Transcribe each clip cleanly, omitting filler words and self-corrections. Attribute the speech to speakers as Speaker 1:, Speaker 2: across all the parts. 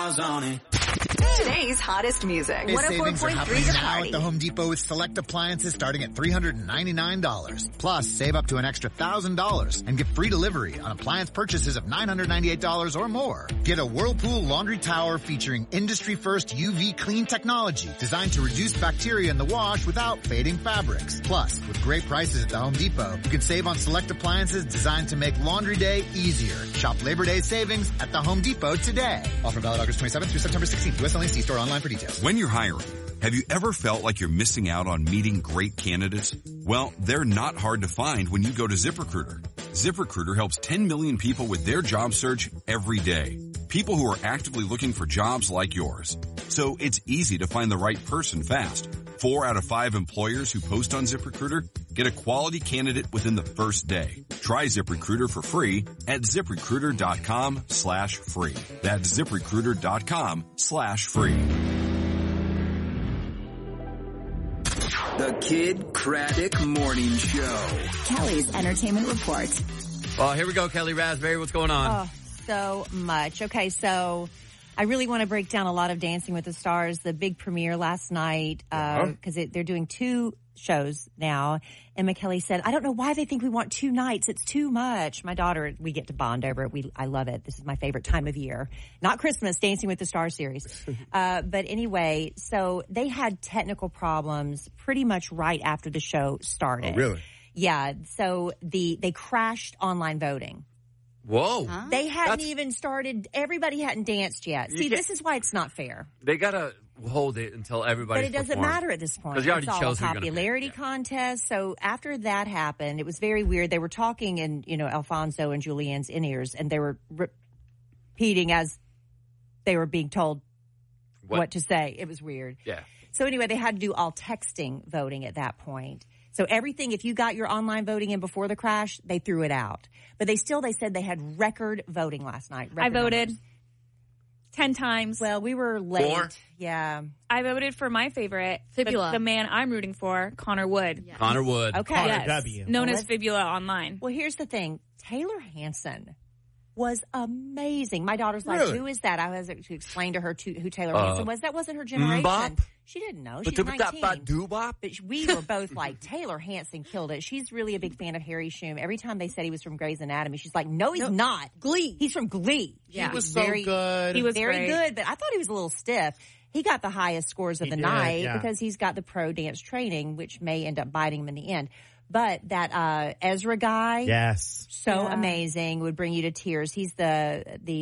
Speaker 1: miles on it.
Speaker 2: Today's hottest music.
Speaker 3: Savings are
Speaker 2: 104.3
Speaker 3: happening
Speaker 2: The
Speaker 3: now
Speaker 2: Party.
Speaker 3: at the Home Depot with select appliances starting at $399. Plus, save up to an extra $1,000 and get free delivery on appliance purchases of $998 or more. Get a Whirlpool laundry tower featuring industry-first UV clean technology designed to reduce bacteria in the wash without fading fabrics. Plus, with great prices at the Home Depot, you can save on select appliances designed to make laundry day easier. Shop Labor Day savings at the Home Depot today. Offer valid August 27th through September 16th. U.S. only. See store online for details.
Speaker 4: When you're hiring, have you ever felt like you're missing out on meeting great candidates? Well, they're not hard to find when you go to ZipRecruiter. ZipRecruiter helps 10 million people with their job search every day. People who are actively looking for jobs like yours. So it's easy to find the right person fast. 4 out of 5 employers who post on ZipRecruiter get a quality candidate within the first day. Try ZipRecruiter for free at ZipRecruiter.com/free. That's ZipRecruiter.com/free.
Speaker 1: The Kid Craddock Morning Show.
Speaker 2: Kelly's Entertainment Report.
Speaker 5: Well, here we go, Kelly Raspberry. What's going on?
Speaker 6: Oh, so much. Okay, so I really want to break down a lot of Dancing with the Stars, the big premiere last night, because they're doing 2 shows now. Emma Kelly said, I don't know why they think we want 2 nights. It's too much. My daughter, we get to bond over it. I love it. This is my favorite time of year. Not Christmas, Dancing with the Stars series. But anyway, so they had technical problems pretty much right after the show started.
Speaker 7: Oh, really?
Speaker 6: Yeah. So they crashed online voting.
Speaker 5: Whoa.
Speaker 6: Huh? They hadn't even started. Everybody hadn't danced yet. See, this is why it's not fair.
Speaker 5: They got to hold it until everybody.
Speaker 6: But it doesn't matter at this point.
Speaker 5: Because you already
Speaker 6: it's all
Speaker 5: chose
Speaker 6: a popularity contest. So after that happened, it was very weird. They were talking in, Alfonso and Julianne's in-ears, and they were repeating as they were being told what to say. It was weird.
Speaker 5: Yeah.
Speaker 6: So anyway, they had to do all texting voting at that point. So everything, if you got your online voting in before the crash, they threw it out. But they said they had record voting last night.
Speaker 8: I voted 10 times.
Speaker 6: Well, we were late.
Speaker 5: 4?
Speaker 6: Yeah.
Speaker 8: I voted for my favorite,
Speaker 9: Fibula.
Speaker 8: the man I'm rooting for, Connor Wood.
Speaker 9: Yes.
Speaker 5: Connor Wood.
Speaker 6: Okay.
Speaker 9: Connor
Speaker 8: W. Known as Fibula online.
Speaker 6: Well, here's the thing. Taylor Hanson was amazing. My daughter's like,
Speaker 7: Really?
Speaker 6: who is that? I was to explain to her who Taylor Hanson was. That wasn't her generation.
Speaker 5: Mbop?
Speaker 6: She didn't know. She's 19.
Speaker 5: Doobop?
Speaker 6: But we were both like, Taylor Hanson killed it. She's really a big fan of Harry Shum. Every time they said he was from Grey's Anatomy, she's like, no, he's not.
Speaker 9: Glee.
Speaker 6: He's from Glee.
Speaker 9: Yeah.
Speaker 7: He was so good.
Speaker 8: He was
Speaker 6: very
Speaker 8: great.
Speaker 6: good, but I thought he was a little stiff. He got the highest scores of the night because he's got the pro dance training, which may end up biting him in the end. But that Ezra guy,
Speaker 7: Yes.
Speaker 6: so amazing, would bring you to tears. He's the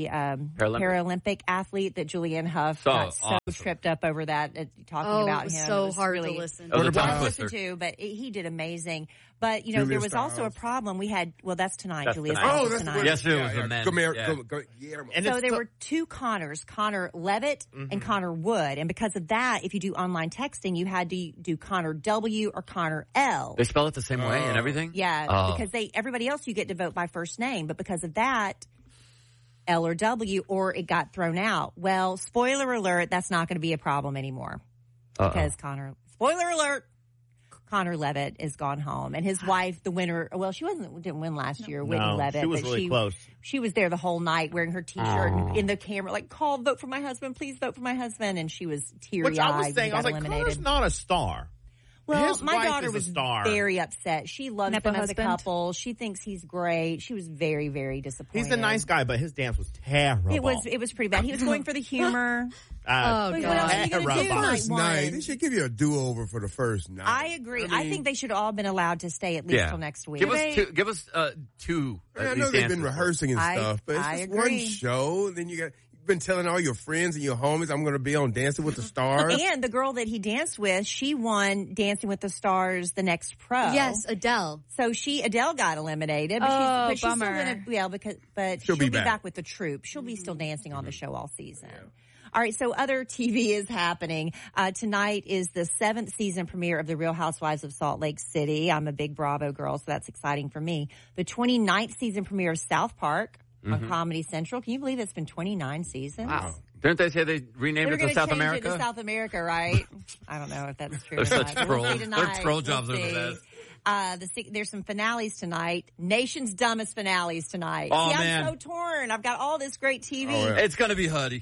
Speaker 6: Paralympic athlete that Julianne Hough got so
Speaker 5: awesome.
Speaker 6: tripped up over that, talking about
Speaker 9: it was
Speaker 6: him.
Speaker 9: so
Speaker 6: It was
Speaker 9: hard
Speaker 6: really
Speaker 9: to listen.
Speaker 5: That was a tongue
Speaker 6: hard to
Speaker 5: twister.
Speaker 6: listen to, but he did amazing. But there
Speaker 7: Julia
Speaker 6: was also a
Speaker 7: Stiles.
Speaker 6: problem. We had that's tonight.
Speaker 5: That's
Speaker 6: Julia
Speaker 5: tonight.
Speaker 6: Stiles
Speaker 7: Oh,
Speaker 6: is
Speaker 7: that's
Speaker 6: tonight.
Speaker 7: what
Speaker 5: Yesterday was the men.
Speaker 7: Guillermo.
Speaker 6: And so there were 2 Connors, Connor Levitt and Connor Wood. And because of that, if you do online texting, you had to do Connor W or Connor L.
Speaker 5: They spell it the same way and everything?
Speaker 6: Yeah, because everybody else you get to vote by first name, but because of that, L or W, or it got thrown out. Well, spoiler alert, that's not going to be a problem anymore. Because spoiler alert, Connor Levitt is gone home. And his wife, the winner, well, she didn't win last year, Whitney Levitt.
Speaker 7: she was
Speaker 6: but
Speaker 7: really close.
Speaker 6: She was there the whole night wearing her T-shirt and in the camera, like, vote for my husband, please vote for my husband. And she was teary-eyed.
Speaker 7: Which I was saying, I was like,
Speaker 6: eliminated.
Speaker 7: Connor's not a star.
Speaker 6: Well,
Speaker 7: His
Speaker 6: my
Speaker 7: wife
Speaker 6: daughter
Speaker 7: is a
Speaker 6: was
Speaker 7: star.
Speaker 6: very upset. She loves
Speaker 8: Nepo
Speaker 6: them as a
Speaker 8: husband?
Speaker 6: couple. She thinks he's great. She was very, very disappointed.
Speaker 7: He's a nice guy, but his dance was terrible.
Speaker 6: It was pretty bad. He was going for the humor.
Speaker 9: Oh,
Speaker 6: What else are you going to do
Speaker 7: terrible.
Speaker 6: night
Speaker 10: First night. They
Speaker 6: one?
Speaker 10: should give you a do-over for the first night.
Speaker 6: I agree. I think they should all been allowed to stay at least till next week.
Speaker 5: Give us 2.
Speaker 10: I know they've been rehearsing and stuff, but it's
Speaker 6: I
Speaker 10: just
Speaker 6: agree.
Speaker 10: one show. Then you've been telling all your friends and your homies, I'm going to be on Dancing with the Stars.
Speaker 6: And the girl that he danced with, she won Dancing with the Stars the Next Pro.
Speaker 9: Yes, Adele.
Speaker 6: So Adele got eliminated. But she's still
Speaker 8: bummer.
Speaker 6: but she'll be back with the troupe. She'll be still dancing on the show all season. Yeah. All right, so other TV is happening. Tonight is the 7th season premiere of The Real Housewives of Salt Lake City. I'm a big Bravo girl, so that's exciting for me. The 29th season premiere of South Park on Comedy Central. Can you believe it's been 29 seasons?
Speaker 5: Wow. Didn't they say they renamed it to South America?
Speaker 6: It to South America, right? I don't know if that's true.
Speaker 5: They're such
Speaker 6: We'll
Speaker 5: trolls.
Speaker 6: see tonight.
Speaker 5: They're troll jobs
Speaker 6: We'll
Speaker 5: over
Speaker 6: see.
Speaker 5: that.
Speaker 6: There's some finales tonight. Nation's Dumbest finales tonight.
Speaker 5: Oh,
Speaker 6: See,
Speaker 5: man.
Speaker 6: I'm so torn. I've got all this great TV.
Speaker 10: Oh, yeah.
Speaker 5: It's going to be Huddy.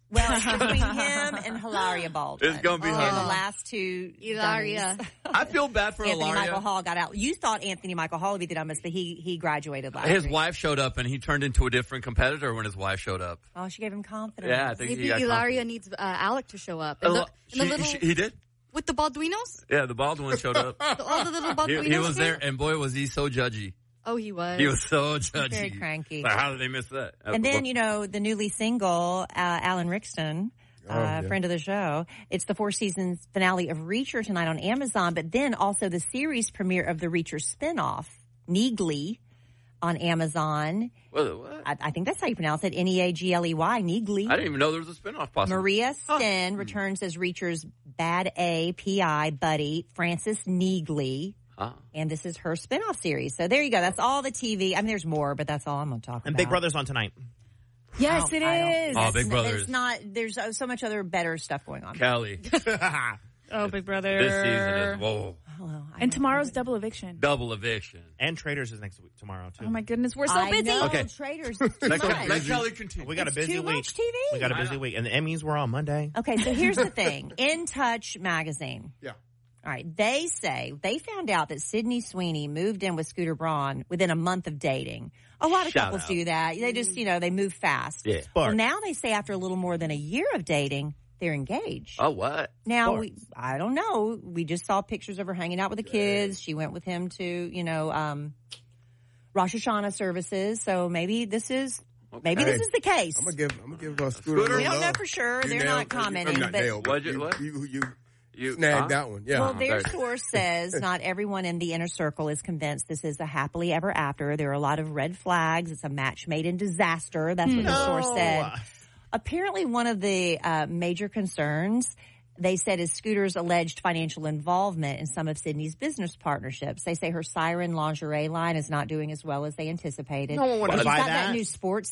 Speaker 6: Well, it's between him and Hilaria Baldwin.
Speaker 5: It's gonna be
Speaker 6: They're
Speaker 5: her.
Speaker 6: the last two.
Speaker 9: Hilaria.
Speaker 6: dummies.
Speaker 5: I feel bad for
Speaker 6: Anthony
Speaker 5: Hilaria.
Speaker 6: Michael Hall got out. You thought Anthony Michael Hall would be the dumbest, but he graduated last
Speaker 5: His
Speaker 6: week.
Speaker 5: wife showed up and he turned into a different competitor when his wife showed up.
Speaker 6: Oh, she gave him confidence.
Speaker 5: Yeah, I think
Speaker 9: Maybe
Speaker 5: he got
Speaker 9: Hilaria
Speaker 5: confidence.
Speaker 9: needs Alec to show up. And the little,
Speaker 5: He did?
Speaker 9: with the Balduinos?
Speaker 5: Yeah, the Baldwin showed up.
Speaker 9: All the little Balduinos
Speaker 5: He was there,
Speaker 9: came?
Speaker 5: and boy, was he so judgy.
Speaker 9: Oh, he was.
Speaker 5: He was so judgy.
Speaker 6: Very cranky.
Speaker 5: Like, how did they miss that?
Speaker 6: And then, the newly single, Alan Rickson, friend of the show. It's the 4 seasons finale of Reacher tonight on Amazon, but then also the series premiere of the Reacher spinoff, Neagley, on Amazon.
Speaker 5: What?
Speaker 6: I think that's how you pronounce it, Neagley, Neagley.
Speaker 5: I didn't even know there was a spinoff possible.
Speaker 6: Maria Sten returns as Reacher's bad A PI buddy, Francis Neagley. And this is her spinoff series. So there you go. That's all the TV. I mean, there's more, but that's all I'm going to talk about.
Speaker 7: And Big Brother's on tonight.
Speaker 8: Yes, it is.
Speaker 5: Oh, Big Brother.
Speaker 6: It's not. There's so much other better stuff going on.
Speaker 5: Kelly.
Speaker 8: Oh, Big Brother.
Speaker 5: This season is, whoa.
Speaker 8: And tomorrow's double eviction.
Speaker 5: Double eviction.
Speaker 7: And Traders is next week, tomorrow, too.
Speaker 8: Oh, my goodness. We're so busy.
Speaker 6: Know,
Speaker 7: Okay.
Speaker 6: Traders.
Speaker 5: Let Kelly continue.
Speaker 7: We got a busy
Speaker 6: too
Speaker 7: week.
Speaker 6: much TV.
Speaker 7: We got a busy week. And the Emmys were on Monday.
Speaker 6: Okay, so here's the thing. In Touch magazine.
Speaker 10: Yeah.
Speaker 6: All right. They say they found out that Sydney Sweeney moved in with Scooter Braun within a month of dating. A lot of
Speaker 5: Shout
Speaker 6: couples
Speaker 5: out.
Speaker 6: do that. They just, they move fast.
Speaker 5: Yeah.
Speaker 6: Well, now they say after a little more than a year of dating, they're engaged.
Speaker 5: Oh, what?
Speaker 6: Now, I don't know. We just saw pictures of her hanging out with the kids. She went with him to, Rosh Hashanah services. So maybe this is the case.
Speaker 10: I'm gonna give Scooter.
Speaker 6: We don't know for sure. They're not commenting.
Speaker 10: I'm not nailed.
Speaker 5: What?
Speaker 10: You snagged that one. Yeah.
Speaker 6: Well, their source says not everyone in the inner circle is convinced this is a happily ever after. There are a lot of red flags. It's a match made in disaster. That's what the source said. Apparently, one of the major concerns, they said, is Scooter's alleged financial involvement in some of Sydney's business partnerships. They say her Siren lingerie line is not doing as well as they anticipated.
Speaker 7: No one wanted to
Speaker 6: She's
Speaker 7: buy
Speaker 6: got
Speaker 7: that.
Speaker 6: new sports.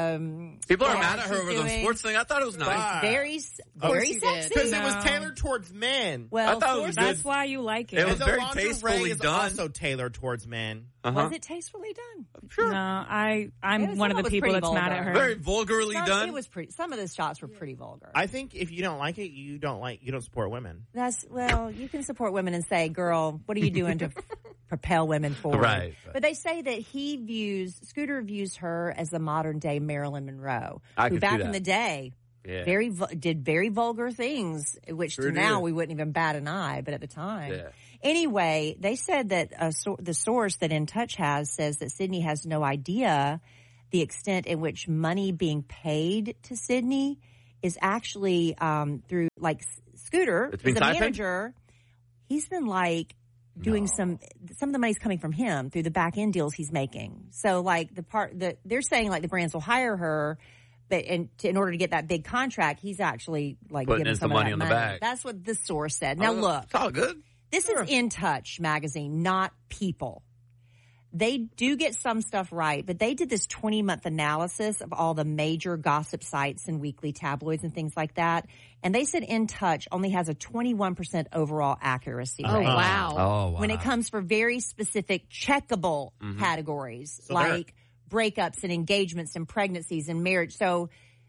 Speaker 5: People are mad at her over the sports thing. I thought it was nice.
Speaker 6: Very
Speaker 9: she
Speaker 6: sexy.
Speaker 7: Because it was tailored towards men.
Speaker 6: Well,
Speaker 5: I thought it was
Speaker 8: That's
Speaker 5: good.
Speaker 8: why you like it.
Speaker 5: It was
Speaker 7: And the
Speaker 5: very
Speaker 7: lingerie
Speaker 5: tastefully
Speaker 7: is
Speaker 5: done.
Speaker 7: also tailored towards men.
Speaker 6: Was it tastefully done?
Speaker 5: Sure.
Speaker 8: No, I'm
Speaker 6: Some
Speaker 8: one of
Speaker 6: of
Speaker 8: the
Speaker 6: it was
Speaker 8: people
Speaker 6: pretty
Speaker 8: that's mad at
Speaker 6: vulgar.
Speaker 8: her.
Speaker 5: Very vulgarly done.
Speaker 6: It was pretty. Some of the shots were pretty vulgar.
Speaker 7: I think if you don't like it, you don't support women.
Speaker 6: You can support women and say, girl, what are you doing to propel women forward?
Speaker 5: Right.
Speaker 6: But they say that Scooter views her as the modern day Marilyn Monroe,
Speaker 5: I
Speaker 6: who
Speaker 5: could
Speaker 6: back
Speaker 5: see
Speaker 6: in
Speaker 5: that.
Speaker 6: the day
Speaker 5: Yeah.
Speaker 6: did very vulgar things, which
Speaker 10: Sure
Speaker 6: to now
Speaker 10: did.
Speaker 6: we wouldn't even bat an eye, but at the time.
Speaker 5: Yeah.
Speaker 6: Anyway, they said that the source that In Touch has says that Sydney has no idea the extent in which money being paid to Sydney is actually through, like, Scooter,
Speaker 5: It's been
Speaker 6: the
Speaker 5: siphoned?
Speaker 6: manager. He's been, like, doing some of the money's coming from him through the back end deals he's making. So, like, they're saying, like, the brands will hire her, but in order to get that big contract, he's actually, like,
Speaker 5: Putting
Speaker 6: giving
Speaker 5: in
Speaker 6: some
Speaker 5: some
Speaker 6: of
Speaker 5: money
Speaker 6: that
Speaker 5: on the
Speaker 6: money.
Speaker 5: back.
Speaker 6: That's what this source said. Now, look.
Speaker 5: It's all good.
Speaker 6: This is In Touch magazine, not People. They do get some stuff right, but they did this 20-month analysis of all the major gossip sites and weekly tabloids and things like that. And they said In Touch only has a 21% overall accuracy rate.
Speaker 9: Wow.
Speaker 5: Oh, wow.
Speaker 6: When it comes for very specific checkable categories,
Speaker 7: So
Speaker 6: like breakups and engagements and pregnancies and marriage. So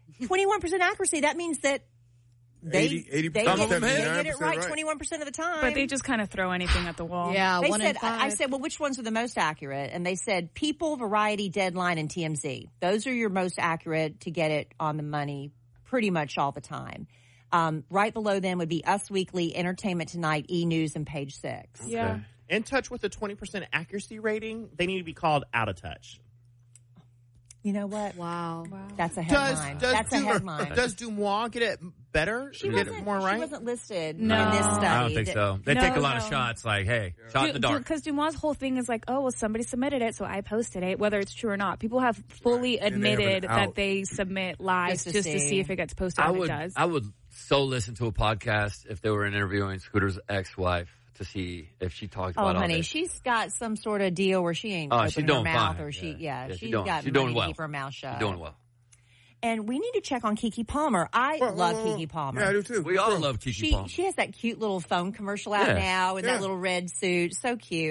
Speaker 6: 21% accuracy, that means that they
Speaker 10: 80%,
Speaker 6: get it right
Speaker 10: 79%
Speaker 6: 21% of the time.
Speaker 8: But they just kind of throw anything at the wall.
Speaker 9: Yeah,
Speaker 6: They
Speaker 9: 1 in
Speaker 6: said,
Speaker 9: 5.
Speaker 6: I said, well, which ones are the most accurate? And they said People, Variety, Deadline, and TMZ. Those are your most accurate to get it on the money pretty much all the time. Right below them would be Us Weekly, Entertainment Tonight, E! News, and Page 6.
Speaker 8: Yeah.
Speaker 7: In Touch with a 20% accuracy rating, they need to be called Out of Touch.
Speaker 6: You know what?
Speaker 9: Wow.
Speaker 6: That's a headline. That's a headline.
Speaker 7: Does Dumois get it better?
Speaker 6: She
Speaker 7: get
Speaker 6: wasn't,
Speaker 7: it more right?
Speaker 6: she wasn't listed
Speaker 8: No.
Speaker 6: in this study.
Speaker 5: I don't think so. They
Speaker 8: No,
Speaker 5: take a lot of
Speaker 8: no.
Speaker 5: shots. Like, hey, shot in the dark.
Speaker 8: Because Dumois' whole thing is like, oh, well, somebody submitted it, so I posted it, whether it's true or not. People have fully
Speaker 10: And they have an
Speaker 8: admitted
Speaker 10: out.
Speaker 8: that they submit lies
Speaker 6: Just to
Speaker 8: just to
Speaker 6: see.
Speaker 8: see if it gets posted.
Speaker 5: I
Speaker 8: and
Speaker 5: would,
Speaker 8: it does.
Speaker 5: I would so listen to a podcast if they were interviewing Scooter's ex-wife to see if she talked
Speaker 6: Oh,
Speaker 5: about all
Speaker 6: honey,
Speaker 5: this.
Speaker 6: she's got some sort of deal where she ain't
Speaker 5: Oh,
Speaker 6: opening
Speaker 5: she's
Speaker 6: her
Speaker 5: doing
Speaker 6: mouth,
Speaker 5: fine.
Speaker 6: or she's
Speaker 5: she's
Speaker 6: got
Speaker 5: doing
Speaker 6: money
Speaker 5: well.
Speaker 6: to keep her mouth shut.
Speaker 5: She's doing well.
Speaker 6: And we need to check on Keke Palmer. I love Keke Palmer.
Speaker 10: Yeah, I do too.
Speaker 5: We all love Keke Palmer.
Speaker 6: She has that cute little phone commercial out
Speaker 5: Yeah.
Speaker 6: now in
Speaker 10: Yeah.
Speaker 6: that little red suit. So cute.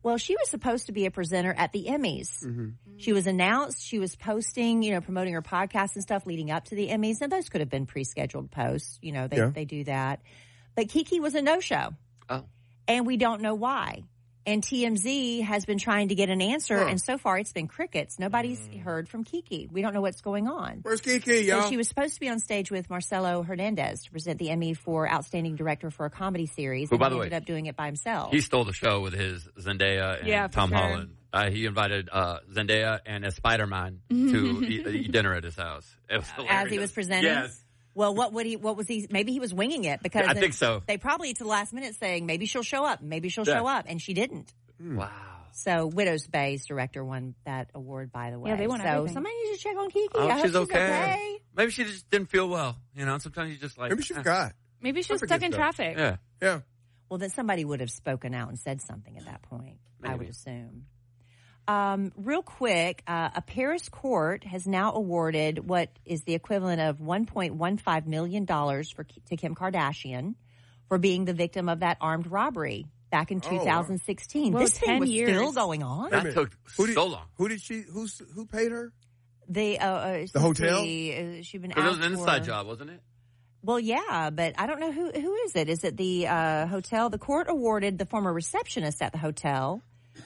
Speaker 6: Well, she was supposed to be a presenter at the Emmys.
Speaker 10: Mm-hmm.
Speaker 6: She was announced. She was posting, promoting her podcast and stuff leading up to the Emmys. And those could have been pre-scheduled posts. They do that. But Kiki was a no-show.
Speaker 5: Oh.
Speaker 6: And we don't know why. And TMZ has been trying to get an answer, and so far it's been crickets. Nobody's heard from Kiki. We don't know what's going on.
Speaker 10: Where's Kiki, y'all?
Speaker 6: So she was supposed to be on stage with Marcelo Hernandez to present the Emmy for Outstanding Director for a Comedy Series.
Speaker 5: Who,
Speaker 6: and
Speaker 5: by
Speaker 6: he
Speaker 5: the way,
Speaker 6: ended up doing it by himself.
Speaker 5: He stole the show with his Zendaya and Tom Holland. He invited Zendaya and a Spider-Man to eat dinner at his house. It was hilarious.
Speaker 6: As he was presenting?
Speaker 5: Yes.
Speaker 6: Well, what was he? Maybe he was winging it because
Speaker 5: I think so.
Speaker 6: They probably to the last minute saying maybe she'll show up, and she didn't.
Speaker 5: Wow.
Speaker 6: So Widows Bay's director won that award, by the way.
Speaker 8: Yeah, they won
Speaker 6: so
Speaker 8: everything.
Speaker 6: somebody needs to check on Kiki.
Speaker 5: I
Speaker 6: I
Speaker 5: hope
Speaker 6: hope
Speaker 5: she's
Speaker 6: okay.
Speaker 5: Maybe she just didn't feel well. Sometimes you just like...
Speaker 10: Maybe she forgot.
Speaker 8: Maybe she was stuck in traffic.
Speaker 10: Yeah.
Speaker 6: Well, then somebody would have spoken out and said something at that point, I would assume. Real quick, a Paris court has now awarded what is the equivalent of $1.15 million to Kim Kardashian for being the victim of that armed robbery back in 2016.
Speaker 8: Well,
Speaker 6: this thing
Speaker 8: 10
Speaker 6: was
Speaker 8: years.
Speaker 6: still going on.
Speaker 5: That took so long.
Speaker 10: Who paid her?
Speaker 6: The
Speaker 10: hotel?
Speaker 6: She'd been
Speaker 5: It was
Speaker 6: asked
Speaker 5: an inside
Speaker 6: for-
Speaker 5: job, wasn't it?
Speaker 6: Well, yeah, but I don't know who is it. Is it the hotel? The court awarded the former receptionist at the hotel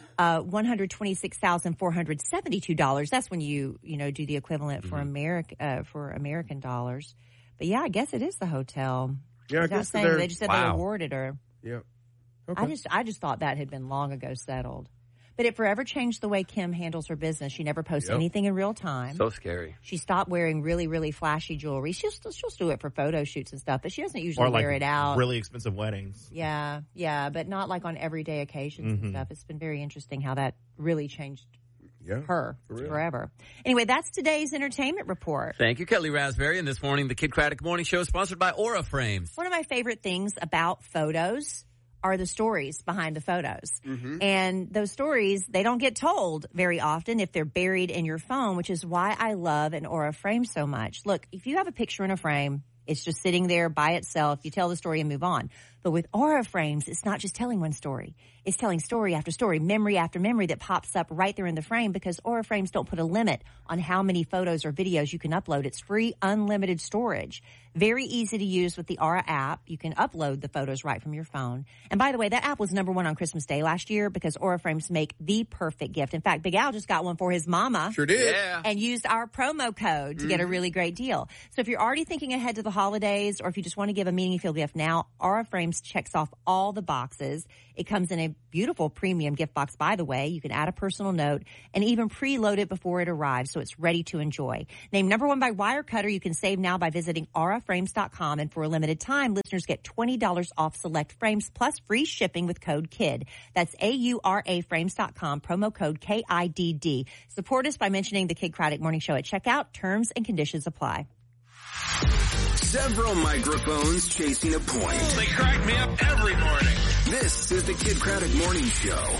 Speaker 6: $126,472. That's when you do the equivalent for American dollars. But yeah, I guess it is the hotel.
Speaker 10: Yeah, I
Speaker 6: It's not
Speaker 10: guess
Speaker 6: saying they just said they
Speaker 5: Wow.
Speaker 6: awarded her.
Speaker 10: Yeah. Okay.
Speaker 6: I just thought that had been long ago settled. But it forever changed the way Kim handles her business. She never posts anything in real time.
Speaker 5: So scary.
Speaker 6: She stopped wearing really, really flashy jewelry. She'll still do it for photo shoots and stuff, but she doesn't usually wear it out.
Speaker 7: Really expensive weddings.
Speaker 6: Yeah, but not like on everyday occasions and stuff. It's been very interesting how that really changed her forever. Anyway, that's today's entertainment report.
Speaker 5: Thank you, Kelly Raspberry. And this morning, the Kid Craddock Morning Show is sponsored by Aura Frames.
Speaker 6: One of my favorite things about photos are the stories behind the photos. And those stories, they don't get told very often if they're buried in your phone, which is why I love an Aura frame so much. Look, if you have a picture in a frame, it's just sitting there by itself. You tell the story and move on. But with Aura frames, it's not just telling one story. It's telling story after story, memory after memory that pops up right there in the frame because Aura frames don't put a limit on how many photos or videos you can upload. It's free, unlimited storage. Very easy to use with the Aura app. You can upload the photos right from your phone. And by the way, that app was #1 on Christmas Day last year because Aura frames make the perfect gift. In fact, Big Al just got one for his mama.
Speaker 10: Sure did.
Speaker 5: Yeah.
Speaker 6: And used our promo code to get a really great deal. So if you're already thinking ahead to the holidays or if you just want to give a meaningful gift now, Aura Frames checks off all the boxes. It comes in a beautiful premium gift box, by the way. You can add a personal note and even preload it before it arrives so it's ready to enjoy. Named #1 by Wirecutter, you can save now by visiting auraframes.com. And for a limited time, listeners get $20 off select frames plus free shipping with code KID. That's AURAFrames.com, promo code KIDD. Support us by mentioning the Kid Craddock Morning Show at checkout. Terms and conditions apply.
Speaker 1: Several microphones chasing a point.
Speaker 11: They crack me up every morning.
Speaker 1: This is the Kid Craddock Morning Show.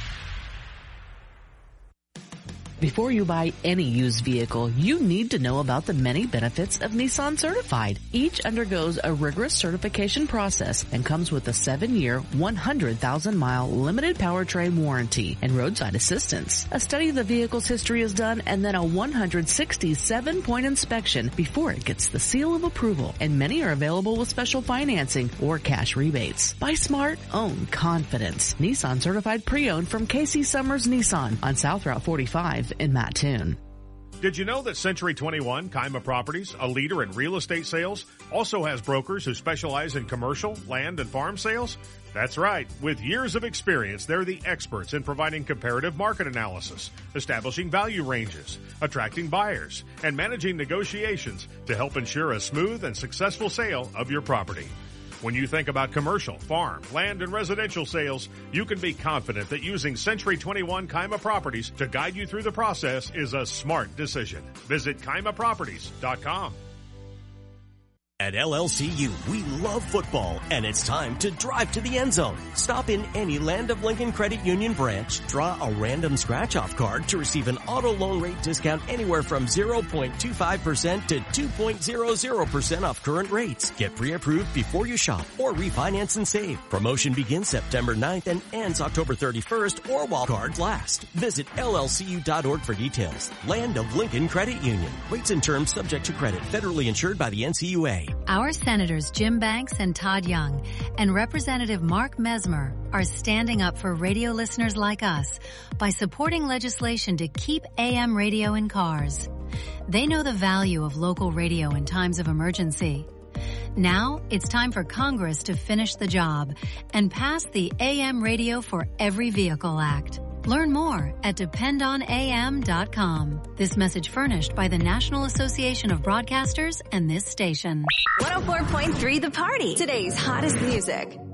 Speaker 12: Before you buy any used vehicle, you need to know about the many benefits of Nissan Certified. Each undergoes a rigorous certification process and comes with a 7-year, 100,000-mile limited powertrain warranty and roadside assistance. A study of the vehicle's history is done and then a 167-point inspection before it gets the seal of approval. And many are available with special financing or cash rebates. Buy smart, own confidence. Nissan Certified Pre-Owned from Casey Summers Nissan on South Route 45. In Mattoon.
Speaker 13: Did you know that Century 21 Kaima Properties, a leader in real estate sales, also has brokers who specialize in commercial, land, and farm sales? That's right. With years of experience, they're the experts in providing comparative market analysis, establishing value ranges, attracting buyers, and managing negotiations to help ensure a smooth and successful sale of your property. When you think about commercial, farm, land, and residential sales, you can be confident that using Century 21 Kaima Properties to guide you through the process is a smart decision. Visit KaimaProperties.com.
Speaker 14: At LLCU, we love football, and it's time to drive to the end zone. Stop in any Land of Lincoln Credit Union branch, draw a random scratch-off card to receive an auto loan rate discount anywhere from 0.25% to 2.00% off current rates. Get pre-approved before you shop or refinance and save. Promotion begins September 9th and ends October 31st or while cards last. Visit llcu.org for details. Land of Lincoln Credit Union. Rates and terms subject to credit. Federally insured by the NCUA.
Speaker 15: Our Senators Jim Banks and Todd Young and Representative Mark Mesmer are standing up for radio listeners like us by supporting legislation to keep AM radio in cars. They know the value of local radio in times of emergency. Now it's time for Congress to finish the job and pass the AM Radio for Every Vehicle Act. Learn more at dependonam.com. This message furnished by the National Association of Broadcasters and this station.
Speaker 2: 104.3 The Party. Today's hottest music.